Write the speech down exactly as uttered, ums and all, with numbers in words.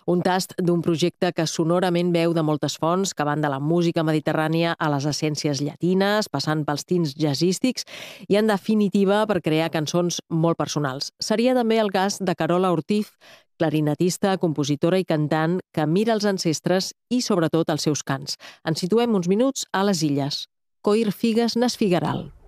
Un tast d'un projecte que sonorament veu de moltes fonts, que van de la música mediterrània a les essències llatines, passant pels tints jazzístics i, en definitiva, per crear cançons molt personals. Seria també el cas de Carola Ortiz, clarinetista, compositora i cantant que mira els ancestres i, sobretot, els seus cants. Ens situem uns minuts a les Illes. Coir figues nas figueral.